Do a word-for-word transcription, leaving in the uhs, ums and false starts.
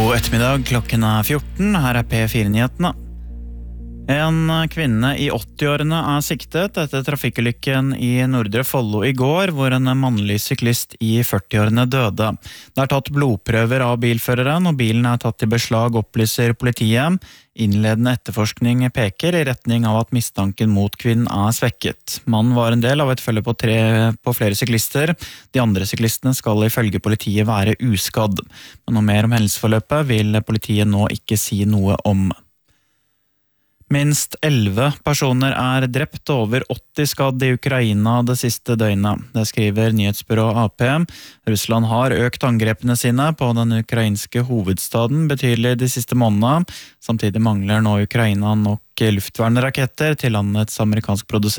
God ettermiddag, klokken er fjorten, her er P fire-nyhetene. En kvinne i åtti-årene er siktet etter trafikkulykken i Nordre Follo i går, hvor en mannlig syklist i førti-årene døde. Det er tatt blodprøver av bilføreren, og bilen er tatt i beslag, opplyser politiet. Innledende etterforskning peker i retning av at mistanken mot kvinnen er svekket. Mannen var en del av et følge på, tre, på flere syklister. De andre syklistene skal ifølge politiet være uskadd. Men noe mer om hendelsesforløpet vil politiet nå ikke si noe om. Minst elleve personer er drept og over åtti skadd i Ukraina det siste døgnet. Det skriver nyhetsbyrået A P. Russland har økt angrepene sine på den ukrainske hovedstaden betydelig de siste månedene. Samtidig mangler nå Ukraina nok luftvernraketter til landets amerikansk produsent.